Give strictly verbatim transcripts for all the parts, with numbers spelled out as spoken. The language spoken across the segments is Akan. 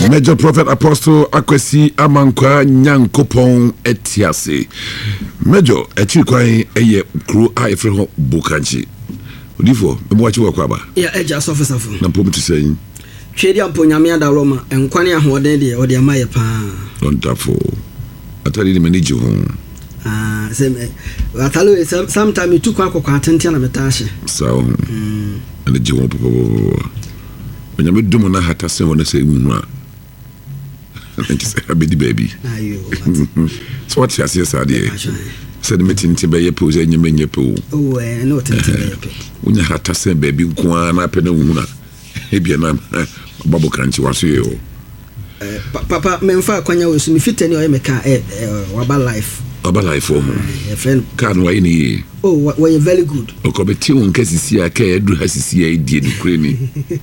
Major Prophet Apostle Akwesi Amankwa Nyankopon Etiase. Major echi kwan eye kru a efre ho Bukanchi. Odifo me watch work aba. Yeah, eja officer fo. Na pom to say. Twedi amponyame adawroma enkwane ahoden de ode amaye pa. Wonderful. Atari ni manage ho. Ah, say atalo sometimes you took akwa atente na metashe. So. Mm. And the ho popo. When you do na hata se wona say wu a. Thank you, say baby baby. Ayo. So what you say sadie? Said meeting to be pose and you menye po. Oh, eh, no tente be. When you hata se baby nko na pe na wu na. Ebia na babo kanchi waso ye o. Eh papa memfa kwanya we so me fitani o ye meka eh waba life. Waba life o. Eh friend kan wa ni. Oh, we are very good. Okobeti won kasisi aka edu hasisi ya die ni kure ni.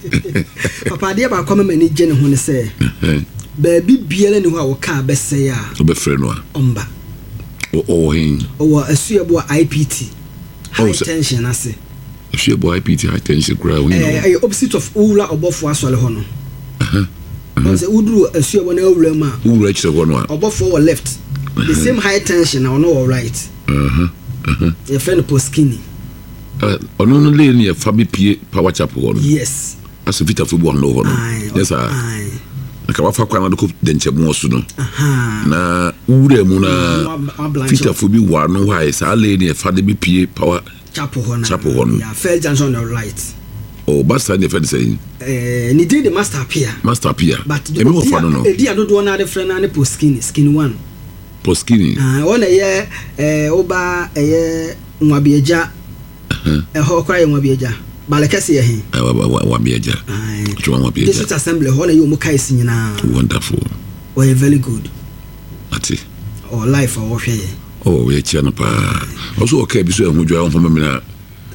Papa de ba kwama mani je ne ho ne se. Baby biele ni ho a wo ka bese ya. Obefre no a. Omba. O o hin. O wa asuebo I P T. High tension ase. Asuebo I P T high tension kura we no. Eh opposite of ula obofo asole ho no. Uh-huh. Uh-huh. Se uduru asuebo na owura ma. Owura chire ho no a. Obofo wa left. The same high tension na no right. Uh-huh. Uh-huh. Your friend Poskini. Uh, ono no le ni fa be pie power chapel. Yes. Aso vita fo bo no ho no. Yes sir. Aka wafa kwa na do ko denche mo so no. Aha. Na ure mu na vita fo bi wa no why sa le ni fa de be pie power chapel ho na. Chapel ho no. Yeah, Fair Johnson on the right. Oh, basta ni fa say. Eh, ni did the master appear. Master appear. But e me fa no no. E dia do do na de friend na Poskini, skin one. Poskini. Ah, ona ye eh oba eh nwabieja. Eh ho kwa ye nwabieja. Balekese ye he. Eh nwabieja. Ah. Chwa nwabieja. This assembly ho na ye mu kai sinyina. Wonderful. We are very good. Ati. Our life our hwe. Oh, we chia na pa. Also okay bi so ehudwa on fama me na.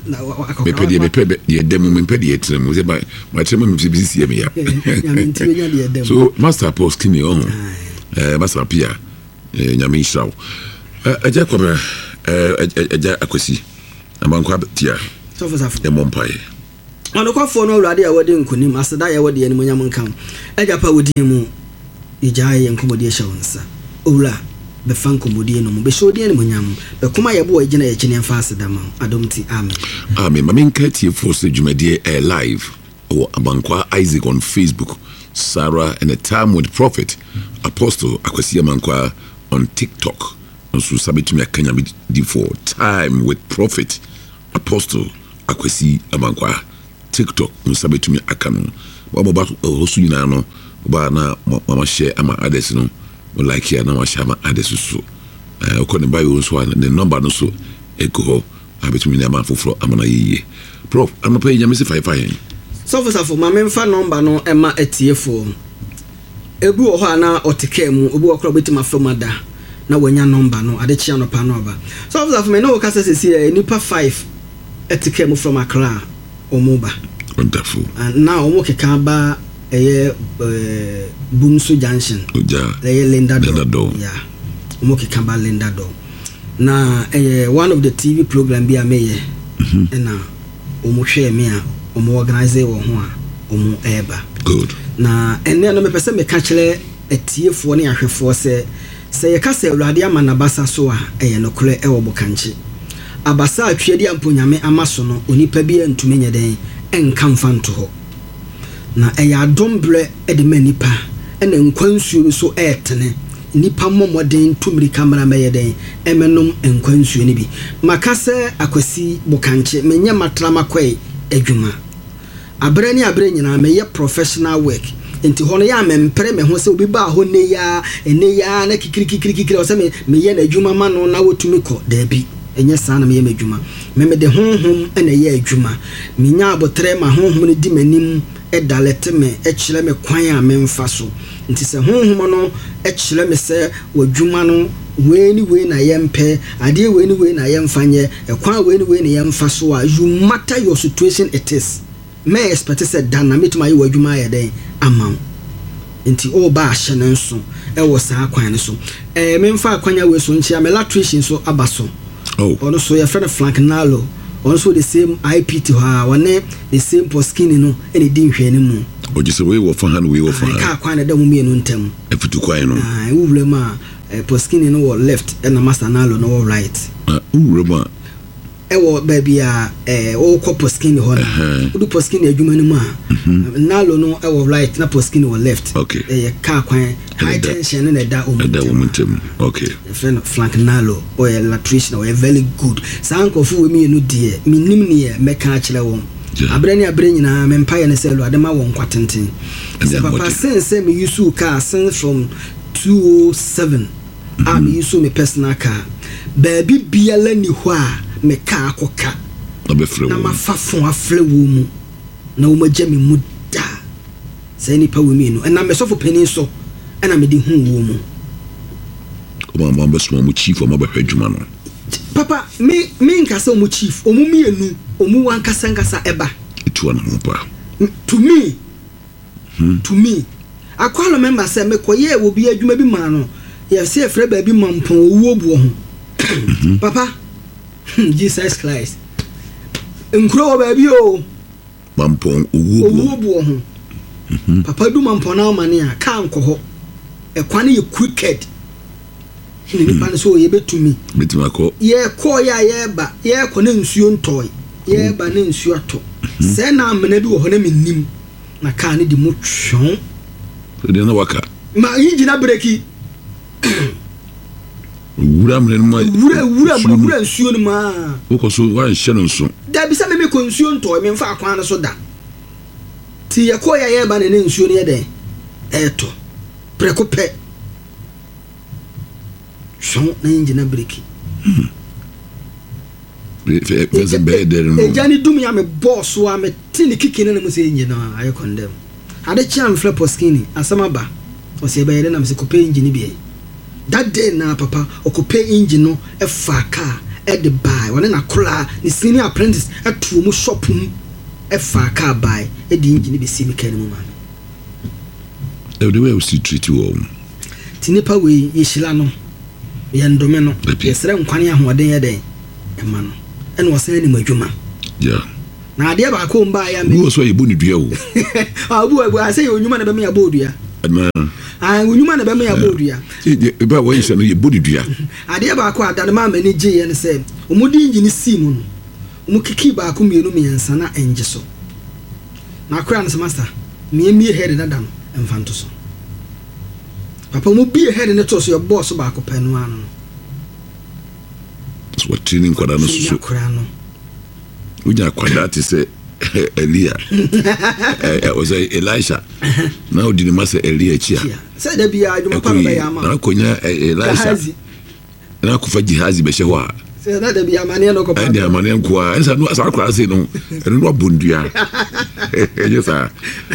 Me pedi me pedi ye dem me pedi ye tire mu se ba ma tire me bi si me ya. Ya me tire nya de dem. So master Poskini on. Eh master Pia. Eh nyame nshraw eh eja kwame eh eja Akwesi Amankwa tia so for safo e mompai ono kwafo no awrade a wode nkunim aseda ya wode anim nyam nkan eja pa wodi mu eja ye nkomodi e hyewonsa owra be fankomodi no mu be shodi anim nyam be kuma ye bo agina ye kine mfa aseda ma adomti amen amen mamin katie force dwumade e live o Amankwa Isaac on Facebook, Sarah and a Time with Prophet Apostle Akwesi Amankwa on TikTok. And so sabit me Kenya di for Time with Prophet Apostle Akwesi Amankwa TikTok. No sabit me akano. Wa mo ba hosu nyina no ba na mama share ama others no. Mo like here na ma share ama others so. Eh ko ne ba yo so the number no so eko ho abit me na ma foforo amana yeye. Prof, I'm pay nyame se five five. So for safo ma memfa number no ema etiefo. Ebu ho ana oteke mu obu okro betima famada na wanya number no ade chia no pa no ba so for safo me no ka se se nipa five eteke mu from Accra omuba. Wonderful. And now omo keka ba eye Bunsu Junction oja eye Linda do, do. Yeah omo keka ba Linda do na eye one of the T V program bi ameye mm-hmm. na omo hwe me a omo organize wo ho a omo eba good na enne no me pese me ka kire etiefo ne ahwefo se se ye ka se awrade ama na basa so a eye no kure e wo bokanchi abasa atwedi amponyame amaso no onipa bi antume nyeden enka mfanto ho na eye adombre e de manipa ene nkwansuo so etene nipa momoden tumri kamera meyeden emenom nkwansuo ni bi makase Akwesi bokanchi menye matrama kwai adwuma abre ni abre nyina meye professional work enti hono ya mempere me ho se obi ba ho ne ya ene ya na kikiri kikiri kikiri o se me meye na adwuma ma no na wotumi ko da bi enye saa na meye me adwuma me me de honhom ene ye adwuma minya abotre ma honhom ne di manim edalete me e kire me kwan a memfa so nti se honhom no e kire me se wadwuma no weni we na yempe ade weni we na yemfanye e kwan weni we na yemfa so a you matter your situation it is me expect said dan na metima ye wadwuma ye den amam nti o ba ahye ne nso e wo saa kwan ne so eh memfa kwanya we so nchia me latrician so abaso oh ono so ye friend Frank Nalo also the same I P T ha one the same Poskini no any din hwe ne mu o just we wo fa han we wo fa ka kwa na da mu mienu ntem efutu kwan no ah ewure ma Poskini no wo left and Master Nalo no wo right ah ewure ma ewo baby a eh o ko Poskini ho na udu Poskini adwuma ne mu a Nalo no ewo right na Poskini wo left okay eh ka kwan high tension na da o momentum okay friend flank Nalo o electrician o very good sanko fu we mienu die minim ne me ka kire won abrani abre nyina me mpa ye ne selo adema won kwatenten se papa sense me yusu car since from two oh seven am yusu me personal car baby biala ni ho a me ka akoka na be fle na mafafo afle wo mu na wo magya me mu da se ni pa wo mi no na me sofo panin so na me di hu wo mu o ma mba so mu chief o ma ba hwadwuma no papa me me nkasa mu chief o mu mienu o mu wan kasa nkasa eba to na mo pa to me hmm. to me akwalo member say me koye wo bi adwuma bi ma no ye say frɛ ba bi mampon owuo buo ho papa Jesus Christ nkro ba bi o mampon owuo owuo buo ho papa du mampon na mane a ka anko ho e kwane ye crooked ni pan so ye betumi betuma ko ye ko ya ye ba ye ko na nsuo ntoy ye ba na nsuo ato se na amena bi wo ho na menim na ka ne di mu twon de na waka ma injina breki wura mre ma wura wura wura nsuo ni ma wo ko so wan hye no nso da bi se me me ko nsuo ntoy me mfa akwan so da ti ye ko ya ye ba na nsuo ne ye den eto preko pe shon na injina breki Feze be there no. E jani dum ya me boss wa me tini kikine na muse engine na ayi condemn. Ade chiam fle Poskini asama ba. O se be yede na mse kope engine bi. That day na papa o kope engine no e fa car e de buy. Wona na kula ni senior apprentice e tu mu shop mu e fa car buy e di engine bi si mi kan mu ma. E de way we see treat you all. Tinipa we yeshila no. Ye ndome no. Yesere nkwane ahoden ye den. E ma no. And was saying Majuma. Yeah. Now, dear, I come by and you also a bunny duo. I say, you man about me a bodia. I will you man about me a bodia. About what you say, you body dear. I dear, I quite that man many J and said, Umudi in Simon, Mukiki Bakumi and Sana and Jesso. Now, Crans master, me and me head in Adam and Fantoso. Papa will be a head in the toss your boss about Penwan. What training kwada no so uja kwada ti se Elia eh o say Elisha now di ma se Elia chia say da bia aduma pa ba ya ma na konya Elisha na ku fa Gehazi be she ho a say da bia mane no ko pa da mane ko a ensa no asa kwara se no eno no bondua eje sa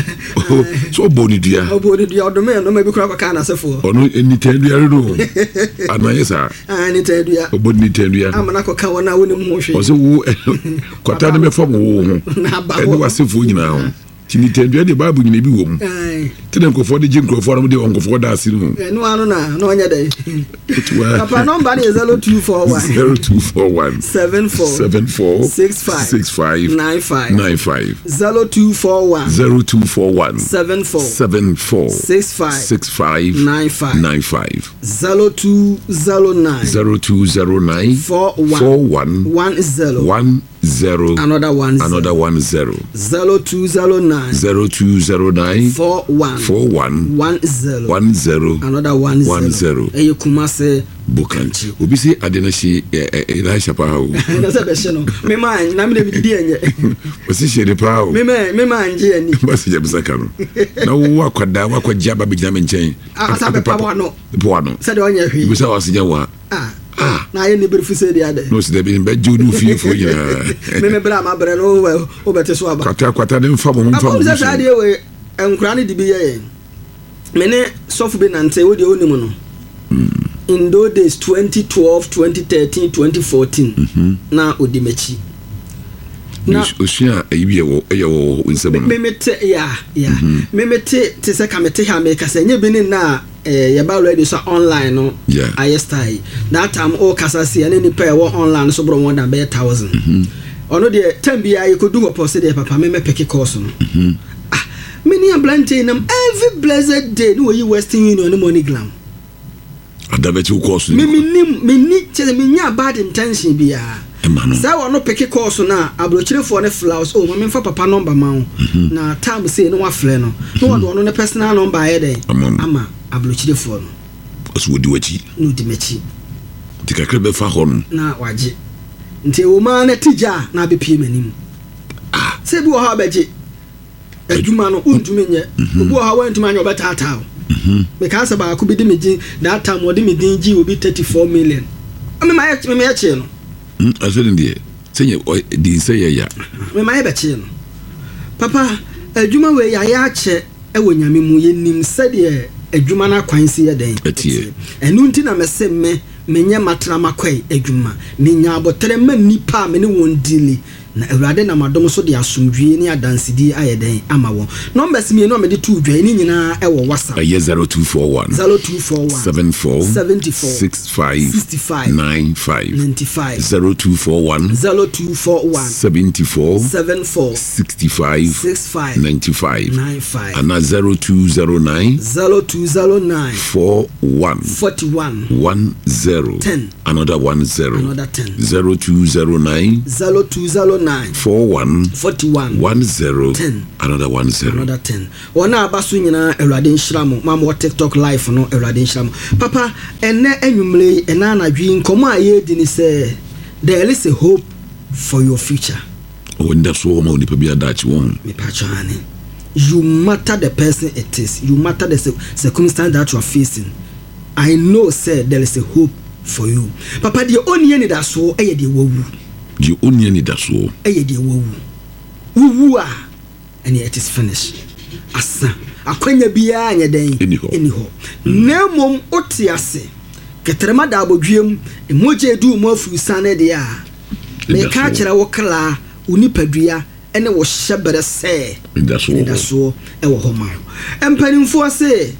so bonidua o bonidua odome no ma bi kura kwa na sefo ono eni tandua no anaye sa ah ni tandua o boni tandua amana ko ka wona woni mu hwe o se wo kwata ne me fam wo ho eni wasefo nyina ho tini tandua de babu nyina bi wo mu tene nkofo de jinkofo no de onkofo da asi no eno ano na no nya dai papa number is zero two four one zero two four one seven four seven four six five six five nine five nine five zero two four one zero two four one seven four seven four six five six five nine five nine five zero two zero nine zero two zero nine four one four one one zero one zero another one another one zero zero two zero nine zero two zero nine four one four one one zero one zero another one one zero e Kumase Bukanchi obi se ade na shi Elisha pa ho na se be she no me man na me de di enye o si she de pa ho me me me man je ani ba se jabisa ka no na wo akwada wa kwaja ba bigina me nchen asa be pa bo no bo no se de onye hwi bi se wa se nya wa ah ah na ye ne brifu se de ade no se de bi be ju nu fie fo nyina me me bra ma bre no o bete so aba kwata kwata de mfa mo mfa mo se se ade we enkura ne di bi ye me ne sofu be nante wo de onimu no in those days twenty twelve twenty thirteen twenty fourteen mm-hmm. na odimechi na oshia ayibi wo eyo nsem no me mete ya ya me mete te se kamete ha me kasa nye bini na eh ya ba ready so online no yeah I stay that time all kasa si ene ni pay wo online so bro more than one thousand ono de tambia you could do a post there papa me me pick course no mhm ah me ni ablante nam every blessed day no you Western Union no money glam adabeti course me me nim me ni che me nya bad intention bia emano say wo no pick course na abrochirefo ne flowers oh me mfa papa number ma na time say no wa flare no no wo do no personal number aye dey ama abrochirefo no oso di wachi no di mechi tikakre be fa hon na waje nti wo ma na tija na be pie manim ah se bi wo ha beje adwuma no untumi nye obi wo ha wa ntuma nya obetata mhm me ka sa ba ko bi di meji that time wo di me din ji obi thirty-four million me ma me me che no mm aso ndi senye di se ya ya me ma be che no papa adwuma we ya ya che e wo nyame mu ye nim se de adwuma na kwan se ye den enu nti na me se me menye matra makwai adwuma menya abotere ma nipa me ne won dili na awurade na madom so de asomdwie ne adansidi ayeden ama wo numbers me no me de tu dwan ni nyina e wo WhatsApp aye zero two four one zero two four one seven four seventy-four sixty-five sixty-five ninety-five ninety-five zero two four one zero two four one seventy-four seventy-four sixty-five sixty-five ninety-five ninety-five and zero two zero nine zero two zero nine four one forty-one one zero ten another one zero another ten zero two zero nine zero two zero nine four one forty-one one zero ten another one zero another ten wona abaso nyina awurade nhiramo mama TikTok live no awurade nhiramo papa enne anwumre ena na dwi nkomo aye di ni say there is a hope for your future wonder so ma oni pa bia dachi won me pachane you matter the person it is you matter the circumstance that you are facing I know say there is a hope for you papa the only any that so eye de wowu the only any that so eye de wowu wowu a and it is finished asa akwanya bia anya den eniho nemom otiase ketrema da abodwiem emoje edu mo afu sane de a me ka kira wo kala unipadua ene wo hyebere se ndaso e wo homa empanimfo ase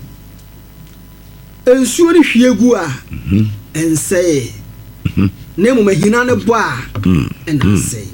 ensuo ni hwiegu a ense nemu mahina ne bo a ena se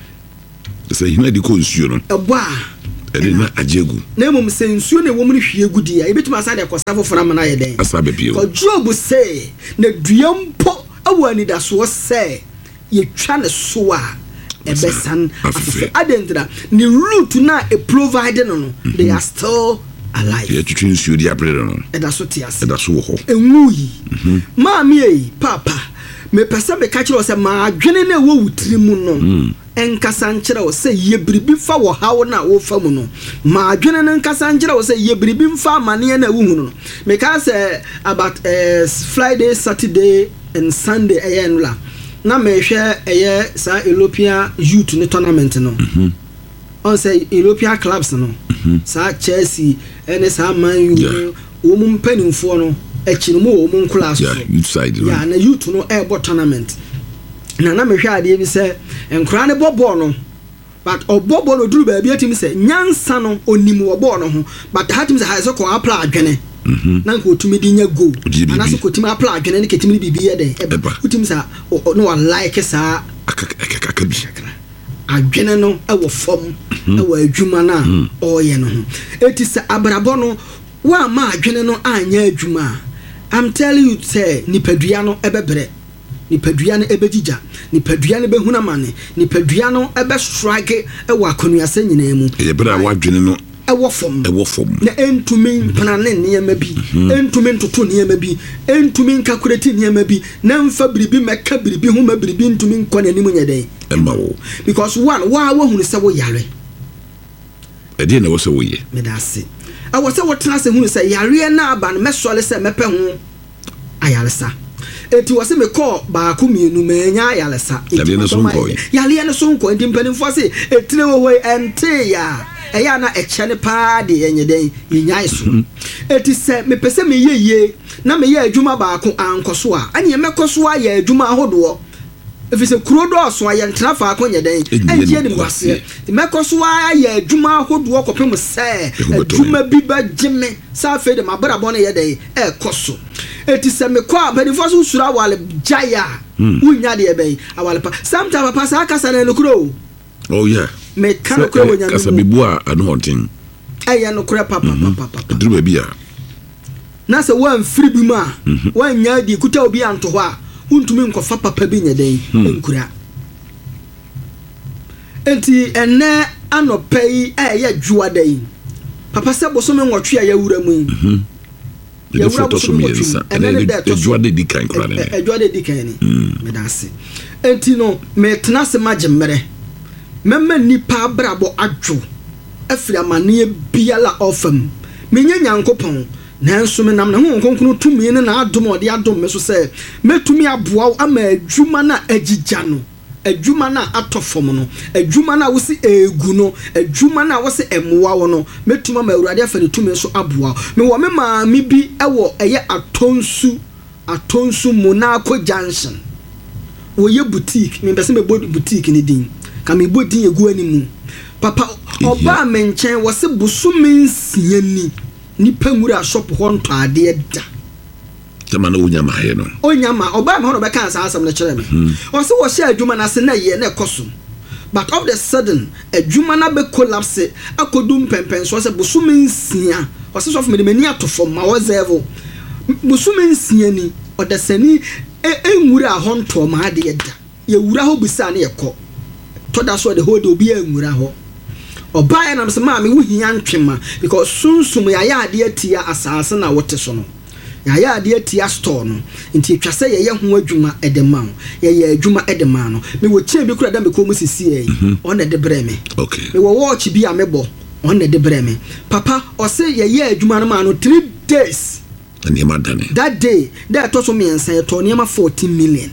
se hina di ko nsuo no ebo a ede na ajegu nemu se nsuo ne wo mu hwiegu di a ebetuma asa de kosafo fora mana ye den asa be bio ko job se na duampo awani da so se ye twa ne so a ebesan afi adentra ni root na e provide no no they are still alive ye twin nsuo di abrere no eda so tiase eda so wo ho enwuyi maami ei papa me pesa be ka kire o se ma adwene na wo wutiri mu no enkasa nkire o se ye biribi fa wo hawo na wo fa mu no ma adwene na enkasa nkire o se ye biribi mfa amane na wo hu no me ka se about uh, Friday Saturday and Sunday ayen la na me hwe eye sa European youth ni tournament no mhm on say European clubs no sa Chelsea ene sa Man U wo mu mpanimfo no echiri mu wo mu class yeah youth side yeah na youth no airport tournament na na me hwe ade bi se enkra ne bobo no but obobo no duru ba bi atimi se nyansa no onim wo bo no ho but hatim se ha se ko apply adwene mhm na ko tumi di nya go ana so ko tumi apply adwene ne ketimi bibi ye den eba utimi sa no wa like sa akaka bi adwene no e wo fom e wo adwuma na oye no eti se abrabo no wa ma adwene no anya adwuma I'm telling you say nipadua no ebebre nipadua no ebegija nipadua no behuna mane nipadua no ebe strike e wa konuase nyina mu e bra wa adwene no e wo fom e wo fom na entumi panane niema bi entumi ntoto niema bi entumi nkakureti niema bi na mfa biribi meka biribi huma biribi entumi nkona nimu nyeden emma wo because one wa wa hunu se wo yare e dey na wo se wo ye me da se a wo se wo tena se hunu se yare na aba no mesole se mepe ho ayaresa eti wo se me call ba ko mienu manya ayaresa yare na so nko yare na so nko ndimpanimfo se etire wo wo ente ya eya na eche ne pa de enyeden yinyai so eti se me pese me yeye na me ye adwuma ba ko ankoso a anye mekoso a ye adwuma ahodo if it's a crudo so I enter for nyeden enje ni mwase mekoso a ye adwuma ahodo kopem se adwuma bi ba gime sa fe de mabra bone ye den e koso eti se me kwa bani fo so sura wale jaya unya de be awale pa sometimes papa sa aka sa na no kuro Oh yeah. Me kan ko wonya. Kasa bibu a ano honten. Aya no kura papa papa papa. Duru ba bia. Na se wan free bi ma, wan nya di kuta obi anto ho a, untumi nkofa papa bi nya den enkura. Enti enne anopai aya dwua den. Papa se bosome nwotwe ya wura mu. Mhm. Ya wura bosome yensa. Enne de dwua de dikan kura ne. E dwua de dikan ni. Me dase. Enti no me tena se magemmere. Mema nipa brabo adwo. Afiri amane biala ofam. Menye nyankopon. Nanso me nam na ho nkonkunu tumi ne na adom ode adom me so se metumi aboa ama adwuma na agigya no adwuma na atofom no adwuma na wo se egu no adwuma na wo se emwa wo no metuma ma awurade afani tumi so aboa me wo me maami bi ewo eye atonsu atonsu Monaco Junction wo ye boutique me pese me bod boutique ni din ka me bodin egu animu papa oba me nchen wo se busumi nsia ni nipa ngura shop ho nto ade da tama na unyama he no onyama oba me ho no be kan sa asam na kire me o se wo share adwuma na se na ye na ekoso but of the sudden adwuma na be collapse akodum pempen so se busumi nsia o se so for me mani atofo ma wo zevo busumi nsia ni o da sani engura ho nto ma ade da ye wura ho bisa na ye ko to da so de ho de obi engura ho oba na mse ma me wo hia ntwema because sunsum ya ya ade atia asase na wote so no ya ya ade atia store no nti twase ye ye ho adwuma edema ye ye adwuma edema no me wo chie bi kura da me ko musisi e on de breme okay me wo watch bi amebo on de breme papa o se ye ye adwuma no ma no three days ani ma dane that day that to so me ensa ye to niam fourteen million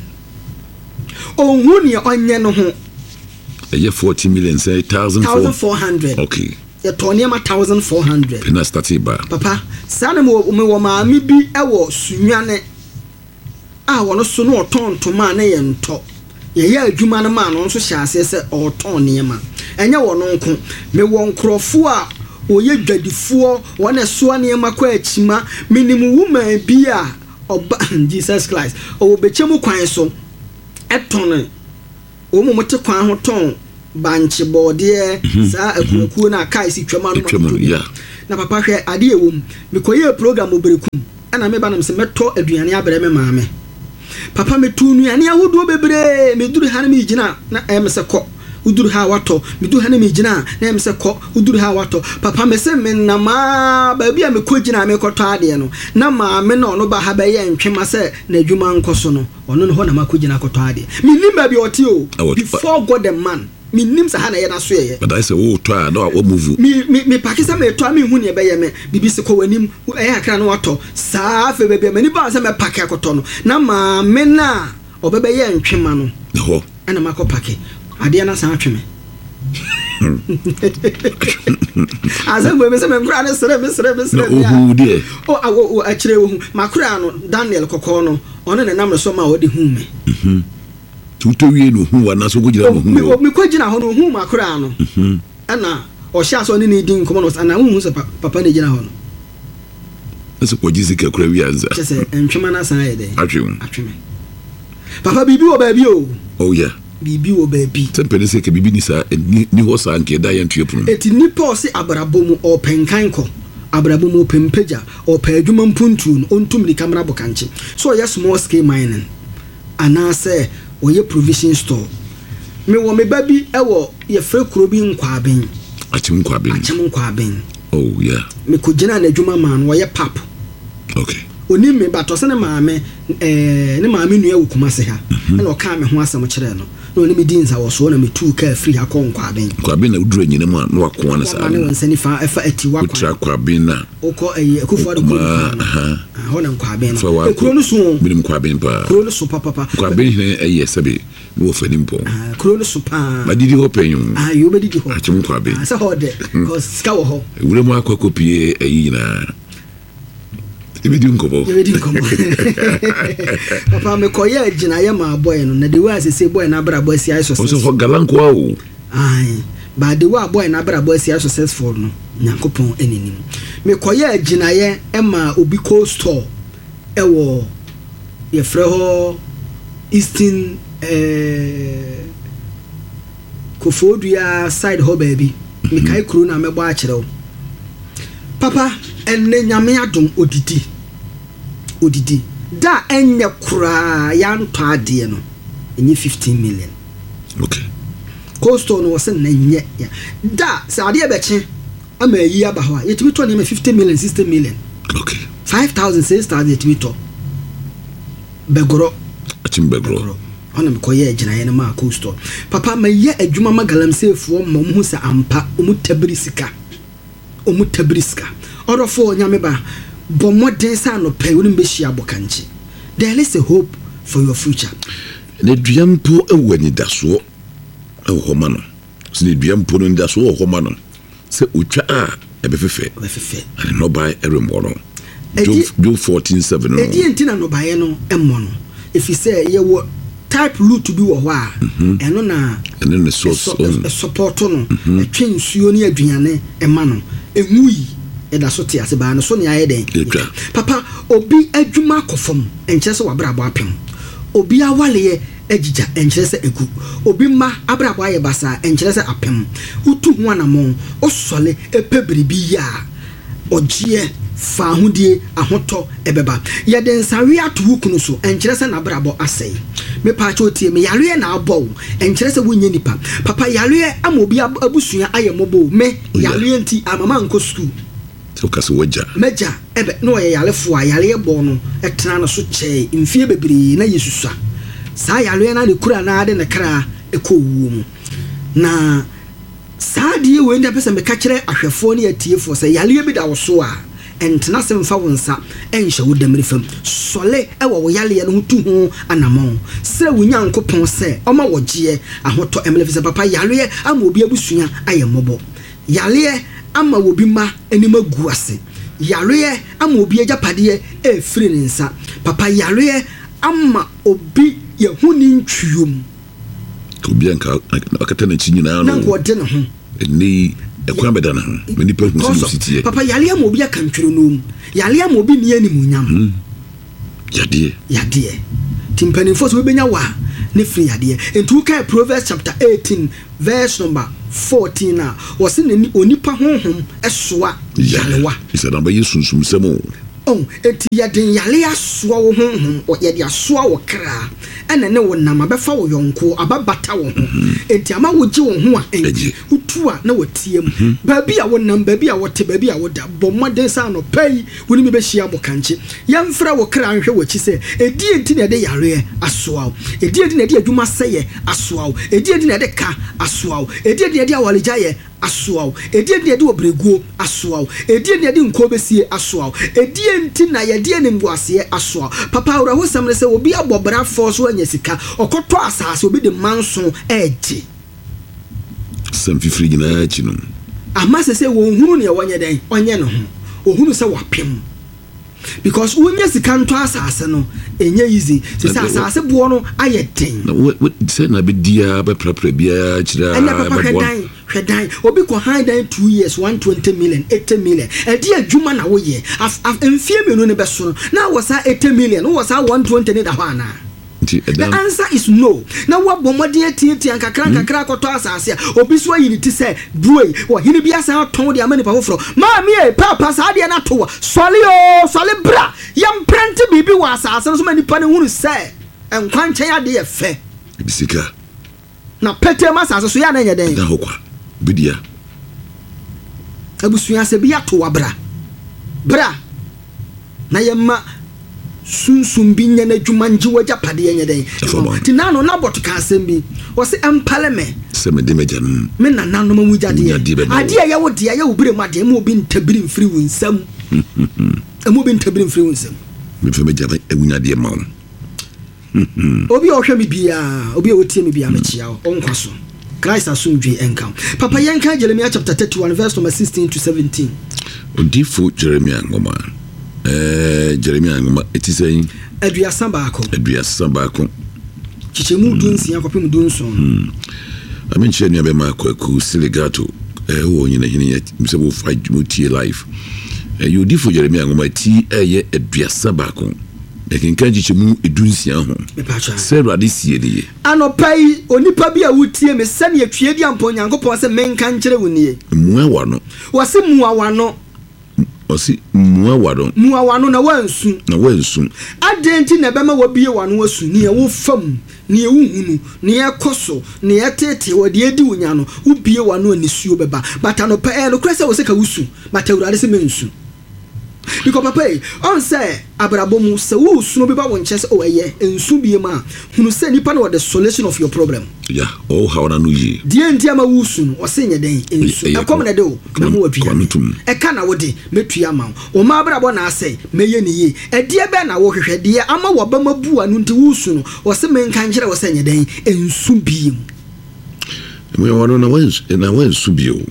ohun ni onye no ho eye forty million say one thousand four hundred okay ye to niam one thousand four hundred pena start ba papa sana me me wo maami bi ewo sunwane a wono so no otonto ma na ye nto ye ye adwuma no ma no so hya ase se oton niam enye wono nko me wo nkrofo a oye dwadifo wona so niam kwa achima minimum woman bi a oba Jesus Christ o bechem kwan so eton o mo mote kwan ho ton banche bode sa akuku na kai si twema no na papa hwe ade ewom me koye program oberekum ana me ba nam se meto aduane abere me maame papa me tu nuane ahodo bebre me duru ha na me gina na em se ko uduru ha wato me duru ha na me gina na em se ko uduru ha wato papa me se me na ma ba bia me ko gina me koto ade no na maame na ono ba ha ba ye ntwema se na adwuma nkoso no ono no ho na ma ko gina koto ade me nimba bi oti o before God the man me nim sa ha na ye na so ye but I say oh try no what move me me me pakisa me to me hu ne be ye me bibi se ko wanim e akra no wato saa fe be be me ni ba se me pake akoto no na ma me na obebe ye ntwema no ho ana mako pake ade na sa atweme aza gbe me se me nkura ne sere me sere me sere ohu de o awo akire ohu makura no Daniel kokko no ono ne nam so ma odi hu me mhm tuto wie no hu wana so gojira no hu me ko gina ho no hu makura no mhm ana o sha so ne ne din komo no ana hu se papa ne gina ho no ese ko jizika kura wi anza se entwema na san ye de atwem atweme papa bibi o ba bi o oh yeah bibi o ba bi tempele se ke bibi ni sa ni ho sa nke da ye ntwepunu eti nipa o se abrabomu o penkan ko abrabomu o pempeja o pa adwuma mpuntu no ontum di camera bokanche so yes small scale mining ana se o ye provision store me wo me babi ewo ye fre kuro bi nkwaben achim nkwaben achim nkwaben oh yeah me ko gina na adwuma man wo ye pap okay oni me bato se ne maame eh ne maame nua wo kuma se ha na o ka me ho asem kire no na oni me din sa wo so na me tu ka free ha ko nkwaben nkwaben na uduro nyine mu na wako na sa na wonse ni fa efa ati wako utra nkwaben na oko eh akufo de ko aha ho na nkwaben no ekuro no so binim nkwaben pa kuro no so papa papa nkwaben ne eye sabe no fani mpo ah kuro no so pa ba didi ho penyu ah yo be didi ho achim nkwaben sa ho de cause ska wo ho wure mu akokopie ayi na ibidi nkobo ibidi nkobo papa me koye gina ye ma boy no na de wa asese boy na bra boy si I successful so galanko awo ai ba de wa boy na bra boy si I successful no nyankopon eninim me koye gina ye e ma obi co store e wo ye frɛ ho Eastern eh Kofodua side ho baby Mikai kuru na mebo akyerɛ papa enne nyame adom odidi odidi da enye kura ya ntɔ ade no enye fifteen million okay costo no was na nye da sa ade be kye ama yi aba ho a yetimi tɔ ne fifty million sixty million okay five thousand six thousand yetimi tɔ begoro achim begoro ona me koye agina ye ma costo papa ma ye adwuma magalamsefoɔ ma mu sa ampa omu tabiri sika omu tabiri sika orofo nyame ba bo modern sa no pay woni be hia bokanchi there is a hope for your future ne duampo ewani daso ewo homa no se ne duampo no daso wo homa no se otwa a ebefefe ebefefe and no buy erembo no do fourteen seven no edi entina no buy no emmo no if you say ye wo type root to be wo a eno na eno ne source on support no etwe nsuo ne aduane ema no enwui eda so te ase ba no so ne aye den papa obi adwuma kofom enche se wabrabo apem obi awale agija enche se egu obi ma abrabo aye basa enche se apem utu ho anamon osole epebiribi ya ogie fa hodie ahoto ebeba ye den sawe atohukunu so enche se na abrabo asei me pa cha otie me yare na abo enche se wonye nipa papa yare am obi abusua aye mobo me yare nti amama nko school so kaso waja meja ebe no ye yalefo a yale bo no etena no so che mfie bebiri na yesusa sa yale na le kura na ade ne kra ekowu mu na sa die we nda pese me ka kire ahwefo ne atiefo se yale bi da wo so a entena se mfa wonsa enhye wo damri fam sole ewo wo yale no tu ho anamon se wo nyankopon se oma wogie ahoto emle fise papa yale ama obi abusua ayemobo yale ama wobi ma enima gu ase yare ama obi agapade e firi nsa papa yare ama obi ye huni ntwuom obi anka akata na chinyina no na ngode ne ho eni ekwan beda na ho mani pa hu sitie papa yare ama obi akantwere no yare ama obi ne animu nyam yade yade timpani fo so benya wa ne firi yade entu kai Proverbs chapter eighteen verse number fourteen na wose ne onipa honhom esoa yalewa isa namba yesunsum semo oh eti yade yale asoa wo honhom o yade asoa wo kra ene ne wo nam abefa wo yonko ababata wo ho enti ama wo gi wo ho a enji utu a na watiem baabi a wo nam baabi a wo te baabi a wo da bomode sa no pay woni me be hia mo kanche yamfra wo kra anhwe wo chi se edi enti ne de yare asoa edi enti ne de adwuma seye asoa edi enti ne de ka asoa edi enti ne de awalejaye asoa edi enti ne de obreguo asoa edi enti ne de nkobesie asoa edi enti na ye de ne mboase asoa papa ora ho samre se obi abobra force nyesika okoto asase obi de manso eje sam fifiri gina achi no amase se wo hunu ne wonye den onye ne ho ohunu se wapem because wonye sika nto asase no enye easy se asase bo no aye den na what say na be dia be prapra bia kira enya papa hwedan hwedan obi ko high dan two years one hundred twenty million eighty million e dia adwuma na wo ye enfie menu ne be so na wo sa eighty million wo sa one hundred twenty ne da ho ana. The answer is no. Now what bomodie titi anka kranka kra koto asase obi so yi ti say bro wo hini bia sa ton de amani pa foforo ma me e papa sa de na to sole o sole bra yam print bibi wa asase so mani pa ne hunu say enkwan chen ade ye fe bisika na pete ma asase so ya na nye den da hokwa bidia abusuya se bia to wa bra bra na yemma sunsum bi nya na dwuma nji waja pade nya den ti na no na bot ka asem bi wo se empale me se me de meja no me na na no mamu jade ade ya wo de ya wo bire ma de mo bi ntabiri mfiri wo nsam emo bi ntabiri mfiri wo nsam me fe meja ba ewunya de ma wo obi o hwe me bia obi o tie me bia me chia o nkwaso Christ asumdwe enkam papa yenka Jeremiah chapter thirty-one verse number sixteen to seventeen odifo Jeremiah ngoma eh Jeremiah ngoma etisɛn aduasa baako aduasa baako chichemu dunsia kopem dunson amen che nua be ma kwaku siligato eh wo nyina hini mse bo fight mutie life eh yodifo Jeremiah ngoma ti eye aduasa baako Ekin kan jiche mu edunsia ho. Se Awurade sie ne ye. Anopai onipa bi a wutie me se ne atwie di ampo Nyankopɔn se menka nkyere wo nie. Muawa no. Wase muawa no. Osi muawa no. Muawa no na wansu. Na wansu. Adenti na bema wabie wano asu ne wo fam. Ni ewu hunu ni ekoso ni etete wo de edi wonya no ubie wano anisuo beba but anopa e no krese wo se ka wusu but Awurade se mensu because papa on say abrabomu se wo usu no beba won chese o eye ensu bie ma hunu se nipa no the solution of your problem yeah oh how na no yi die ntia ma wusu no o se nye den ensu e kom na de o na mo wadua e ka na wo de metua ma o ma abrabo na ase meye ni yi e die be na wo hwehwe de ama wo ba mabu anu nti wusu no o se menka nkire wo se nye den ensu bie me wano na wens na wensu bie o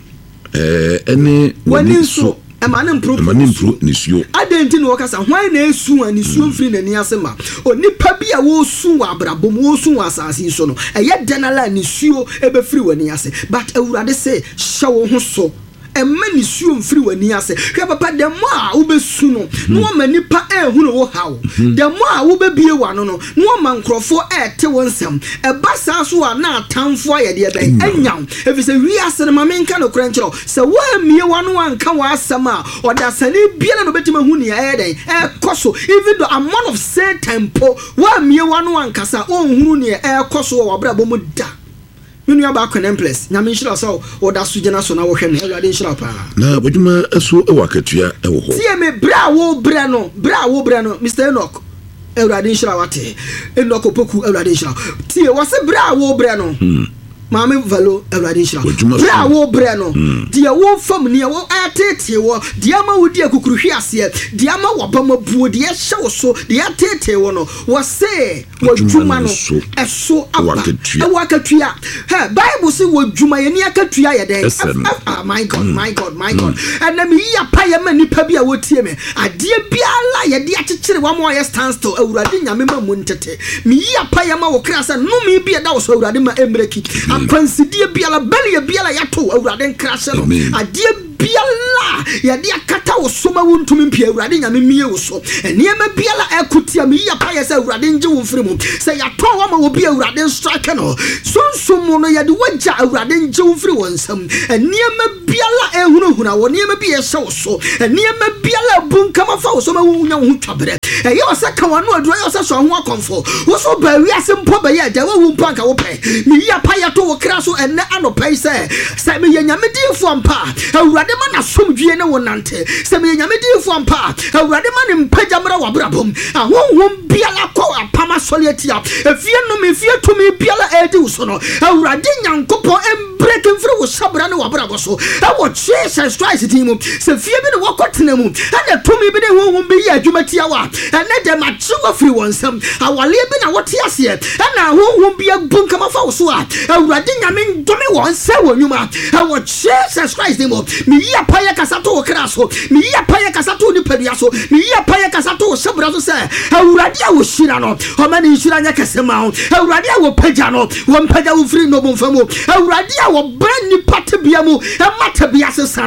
eh ene wani so emane impro emane impro nisio adenti no wakasa hwan na esu anisio mfiri nani asema onipa bi a wo su wa abrabom wo su wa asase so no eye denala nisio ebefiri wani ase but Awurade se hye wo ho so emma nisuo mfiri wani ase hwe papa de mo a wo besu no no ma nipa ehunu wo hawo de mo a wo bebie wano no no ma nkrofo ete wonsam eba sa so a na atamfo ayede eben anyam efise wi ase no ma menka no krankyero se wo amie wano anka wa asam a odasane biela no betima hu ne ayeden e koso even though a man of Satan po wo amie wano anka sa onhunu ne e koso wo abrabo mu da minu aba konemples nyame nshira so oda so gena so na wo hwe ne Awurade nshira pa na boduma eso e wakatua e wo ho tie me bra wo bra no bra wo bra no Mister Enoch Awurade nshira wate Enoch opoku Awurade nshira tie wase bra wo bra no Mame valo Awurade nshira bra wo bra no die wo fam ne wo atete wo die ma wo die kukuruhwe ase die ma wo ba mabuo die hye wo so die atete wo no wase wadwuma no eso aba e wakatua he Bible say wadwuma ye ne akatua ye den my god my god my god and na me ya pa ye ma nipa bi a wotie me ade biala ye de akekere wa mo ye stand still Awurade nyame ma mu ntete me ya pa ye ma wo kra say no me bi e da wo so Awurade ma emreki akwansidie biala bele biala yato Awurade nkrase no ade biala ya de akata wo so ma wontumi mpia Awurade nyame mie wo so enema biala akutia me ya pa ye say Awurade nje wo mfiri mu say yato wa ma wo bi Awurade strike no sonsom no ya de wagya Awurade nje wo mfiri wonsam enema biala ehunuhuna wo enema bi ye hye wo so enema biala bunkama fa wo so ma wunya wo twabre e ye wasa ka wano adura ye wasa so ho akonfo wo so ba wi ase mpo ba ye da wo wu mpo anka wo pe me ya pa ya to wo kra so enne anopai se se me nyame difo ampa Awurade ma na somdwie ne wonante se me nyame difo ampa Awurade ma ne mpaja mra wabrabom ahonhom biala ko apama soliatia efie no me fie to me biala edi wo so no Awurade nyankopon embrek mfiri wo sabra ne wabrabo so e wo Jesus Christ timu se fie bi ne wakotena mu ana to me bi ne honhom bi ya adwumatia wa ene de ma chiwa firi wonsam awale bi na wote ase ana honhom bi abunkama fa wo so a Awurade nyame ndome won se wonuma e wo Jesus Christ timu me ya paye kasato wo kra so me ya paye kasato ni padua so me ya paye kasato wo sabra so se Awurade a wo shira no o ma ni shira nya kasema ho Awurade a wo paja no wo mpaja wo firi no bomfamu Awurade a wo brand ni patebia mu e matabia se san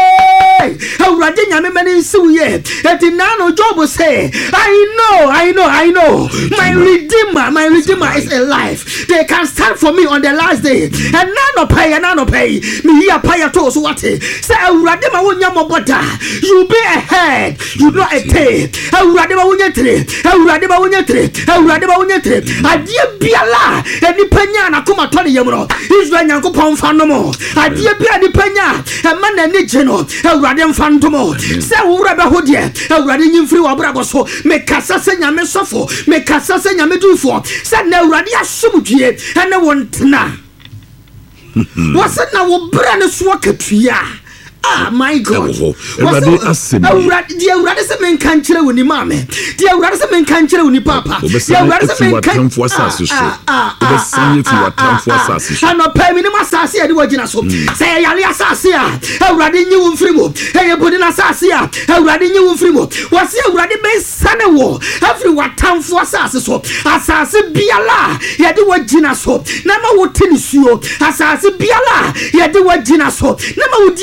eh Awurade nyame mani siwe eti na no Job say I know I know I know my redeemer my redeemer is alive they can stand for me on the last day and none no pay and none no pay me here pay to so what say Awurade ma wonya moboda you be ahead you not a tail Awurade ma wonya tre Awurade ma wonya tre Awurade ma wonya tre adie biala eni panya na koma to ne yemro Israel Nyankopon fa no mo adie bia ni panya e ma na ni je no Awurade mfa ntomo se wura be ho de Awurade nyimfiri wa brabo so me kasa se nyame sofo me kasa se nyame dufo se na Awurade asomdue ene wontena wasa na wo bra ne so akatua ah my god Awurade asem Awurade di Awurade se men kan kire woni mame di Awurade se men kan kire woni papa di Awurade se men kan tamfo asase so obesanye fi watamfo asase so ano pa mi ni masase e di wagina so se yale asase a Awurade nyi wo mfiri mo e bodi na asase a Awurade nyi wo mfiri mo wase Awurade ben sane wo afri watamfo asase so asase biala ye di wagina so na ma wo tenisuo asase biala ye di wagina so na ma wo di abobo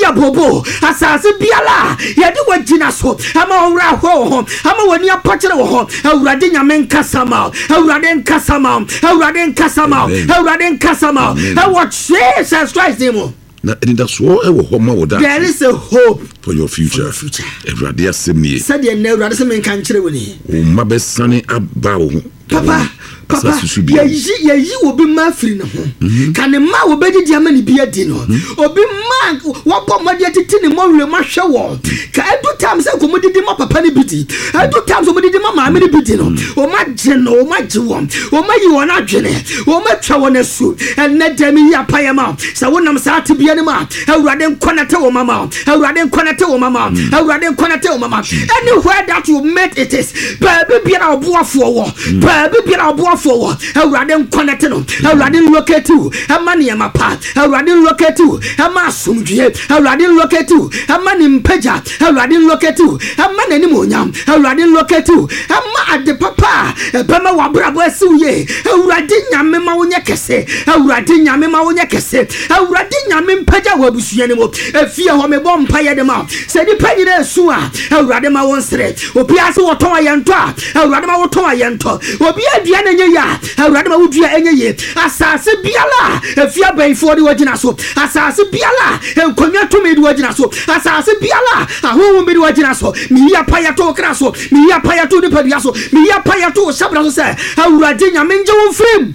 so asase biala yɛde wagina so ama ɔwra ho ama wani apɔkyere wo ho awurade nyame nkasama awurade nkasama awurade nkasama awurade nkasama ɛwɔ Jesus Christ name. Na so e wo homa wo da. There is a hope for your future. Awurade asɛmnie. Said the na awurade sɛ menka nkyerɛ wo ni. O mabɛsane aba wo. Papa Papa, ye ye ye obi ma firi ne ho. Ka ne ma obedi di ama ne bi adi no. Obi ma wo bɔ mɔde atiti ne mɔwure ma hwɛ wo. Ka edu time sɛ komodi di ma papa ne bi di. Edu time sɛ komodi di ma maame ne bi di no. O ma gye no, o ma gye wo. O ma yi wona adwene. O ma twa wona su. Enne demi ya paye ma. Sɛ wonam saa te bia ne ma. Awurade nkɔnate wo mama. Awurade nkɔnate wo mama. Awurade nkɔnate wo mama. Anywhere that you met it is. Baby bia na obuafo wo. Baby bia na obuafo for awurade connect no awurade locate you ama ne ma pa awurade locate you ama asumdue awurade locate you ama ne mpaja awurade locate you ama ne nimonyam awurade locate you ama ade papa bema wabrabo asiuye awurade nyame ma wonye kese awurade nyame ma wonye kese awurade nyame mpaja wabusuane mo efie ho me bom pa ye de ma se di pa nyina esu a awurade ma won sere obi ase woton ayento a awurade ma woton ayento obi adua na ya awurade ma wudua enye ye asase biala efia banfo de wagina so asase biala enkonwa tumi de wagina so asase biala ahonhom bi de wagina so mi ya paya to kra so mi ya paya to de padua so mi ya paya to sabra so se awurade nyame nje won frem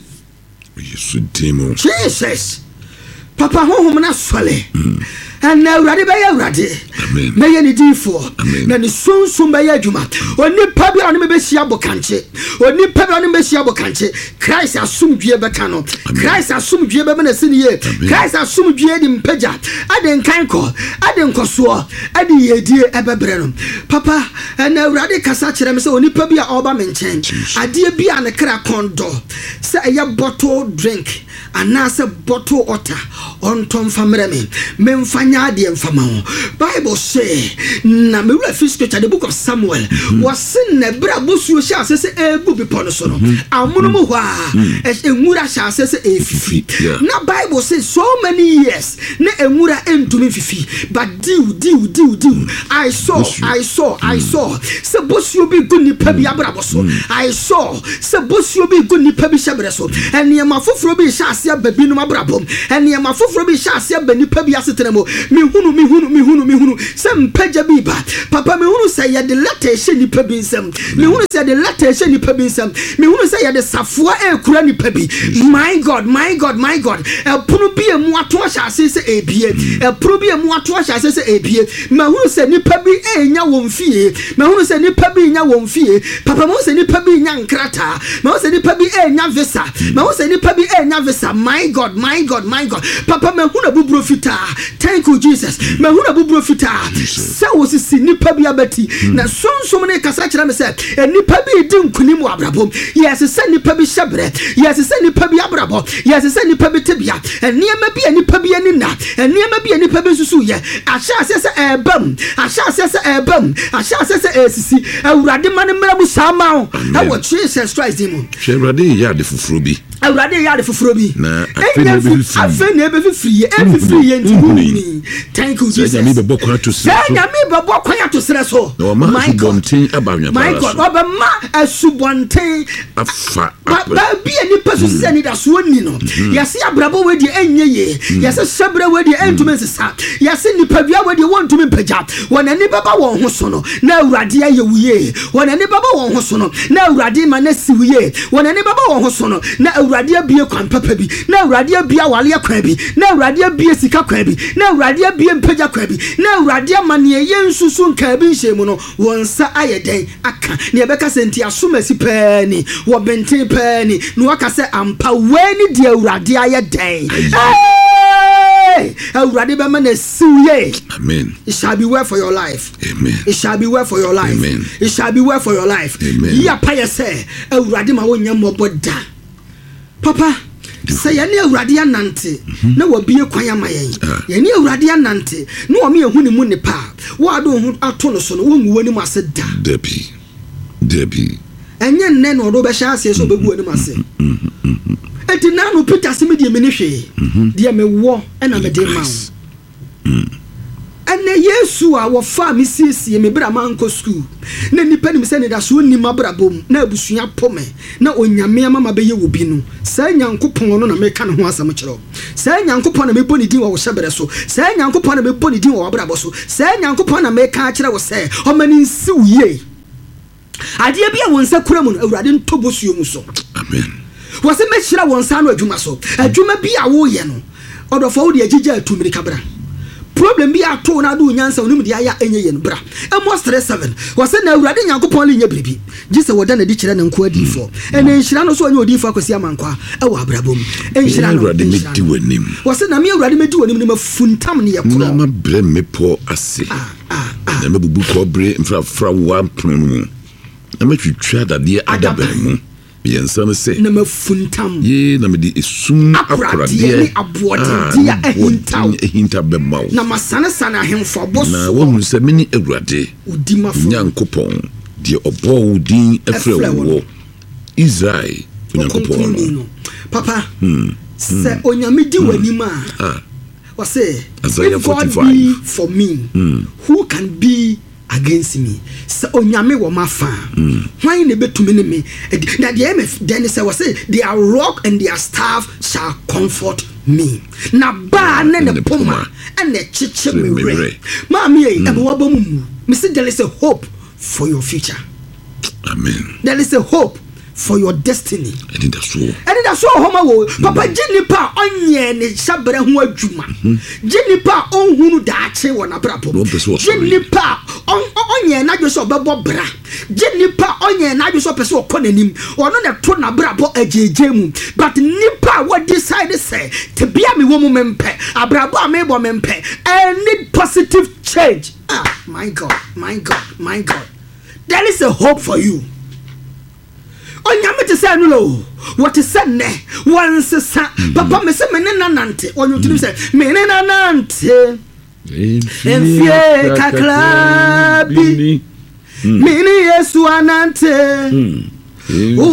yesu demo Jesus papa honhom na sole and now ready by awurade amen may any do for na ni sunsun by adwuma oni pa bia oni be hia bokanche oni pa bia oni be hia bokanche Christ asumdue beka no Christ asumdue be na siniye Christ asumdue di mpaja ade nkan ko ade nkoso ade yedie ebebre no papa and awurade kasa kire me se oni pa bia oba me nchen ade bia ne kra kondo se eye bottle drink anase bottle water on tom famre me memfanya ade mfama ho Bible say na me refi scripture the book of Samuel was na bra bosuo sha asese egu bi pono so no amono mo ho a enwura sha asese efifi na Bible say so many years na enwura entumi fifi but diu diu diu diu I saw I saw I saw se bosuo bi gu nipa bi abra boso I saw se bosuo bi gu nipa bi shabre so eniema foforo bi sha ase ababi no abrabom eniema foforo bi sha ase abani pa bi asetenemo mi hunu mi hunu mi hunu mi hunu sem paja bi ba papa mi hunu say ya de letter she ni pa bi nsem mi hunu say de letter she ni pa bi nsem mi hunu say ya de safoa e kura ni pa bi my god my god my god e punu bi emu ato sha ase se ebie e punu bi emu ato sha ase se ebie ma hunu say ni pa bi e nya won fie ma hunu say ni pa bi nya won fie papa mo say ni pa bi nya nkrata ma hunu say ni pa bi e nya visa ma hunu say ni pa bi e nya visa my god my god my god papa ma hunu bubro fita thank you Jesus me huna bubro fita se wo sisi nipa bi abati na sonsom ne kasa kira me se nipa bi di nkunim wa abrabom yes se nipa bi hyebre yes se nipa bi abrabo yes se nipa bi tebia eniema bi nipa bi ani na eniema bi nipa bi susu ye ahya se se ebam ahya se se ebam ahya se se esisi awurade mane mra bu sama e wo Jesus Christ dimo hwewrade ya de fufuro bi awurade ya de fufuro bi na afen na be free e free ye ntuni thank you Jesus nyame bebo kwa to sere so nyame bebo kwa to sere so my bonten abawnya my god obama asubonten afa ba bia ni paso se ni da so ni no yase abrabo we de enye ye yase sebra we de entume sesa yase ni padua we de wontume paja wonani baba won ho so no na awurade aye wuye wonani baba won ho so no na awurade ma na si wuye wonani baba won ho so no na awurade abie kwan papa bi na awurade abie wale kwan bi na awurade abie sika kwan bi na awurade abie mpaja kwan bi na awurade amane ye nsusu nka bi nhemu no wonsa ayeden aka ne ebeka senti asomasi pani wo benten pani no aka se ampa weni de awurade ayeden hey awurade be man asiuye amen it shall be well for your life amen it shall be well for your life amen it shall be well for your life amen ya pa ye se awurade ma wonya moboda papa say ya ne awurade anante na wabie kwan amayen ya ne awurade anante na wo me ehu ni mu ne pa wo ado hu ato no so no wo ngu wani mu ase da debi debi enye nne no do be sha ase so begu wani mu ase eti na no Peter se me die me ne hwe die me wo e na me de ma ene yesu a wo fa me siesie me bra manko school na nipa ni se ne da so ni mabrabom na abusua pome na onyame amama beye wo bi no sa nyankopon no na me ka ne ho asam kiro sa nyankopon na me boni din wo hyebere so sa nyankopon na me boni din wo brabo so sa nyankopon na me ka kire wo se o mani nsi uye ade bia won sa kura mu no awurade ntobosuo mu so amen wo se me kira won sa no adwuma so adwuma bia wo ye no odofo wo de agigya atumiri kabra problem bi ato na do nyansa onum de aya enye yen bra emo thirty-seven wo se na awurade nyankopon le nya bribi gise woda na di kire na nko adifo ene nhira no so onye odifo akosi amankwa e wo abrabom enhira no awurade medi wanim wo se na me awurade medi wanim ne mafuntam ne yakro na ma bre mepo ase na me bubu ko bre mfra fra wa prenu na me twitwa dade adabere mu yensa no se na mafuntam ye na me di esum akorade ni abode dia ehintaw ehinta bemaw na masana sana ahemfo boso na wo se meni awurade udimafo nyankopon die obo udin efra wo Israel nyankopon papa se onyame di wanima ah wa say Isaiah forty-five for me who can be against me so onyame wo mafa why ne betumi ne me na the mf then say was say their rock and their staff shall comfort me na ba ne ne poma and ne chiche me re mami e e wo bamu me say there is a hope for your future amen there is a hope for your destiny and that's all and that's all homa wo papa jinipa onye ne shabere ho adwuma jinipa onhunu daache wo na brapo jinipa onye na dwo obebo bra jinipa onye na dwo pese okonanim ono ne to na brabo ajeje mu but nipa what decide say to bia me wo mu mempe abrabo amebo mempe and need positive change ah my god my god my god there is a hope for you. Onyame te say no lo what is said ne once sa papa me say me na nante onyo tinu say me na nante enfie kakla bi me ni Yesu anante